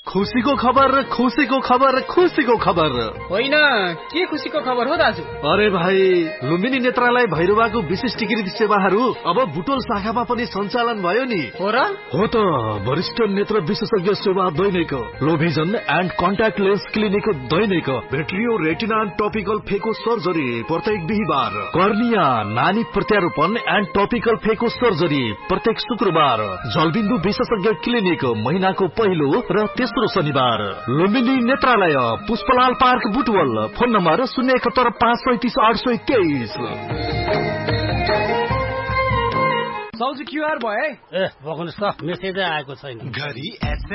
खुसीको खबर खुसीको खबर खुसीको खबर होइन के खुसीको खबर हो दाजु? अरे भाइ, लुम्बिनी नेत्रालय भैरवाको विशिष्टीकृत सेवाहरू अब बुटोल शाखामा पनि सञ्चालन भयो नि। हो र? हो त, वरिष्ठ नेत्र विशेषज्ञ सेवा दैनिक लो vision and contact lens clinic Dainik भेट्रियो retina and topical फेको सर्जरी प्रत्येक बिहीबार, कर्निया नानी प्रत्यारोपण एन्ड टपिकल फेको सर्जरी प्रत्येक शुक्रबार, जलबिन्दु विशेषज्ञ क्लिनिक महिनाको पहिलो र तेस्रो शनिबार, लुम्बिनी नेत्रालय Pushpalal park Butwal. Phone number 071533823। साउजी क्युआर भयो है? ए बग्नुस् त, मेसेजै आएको छैन।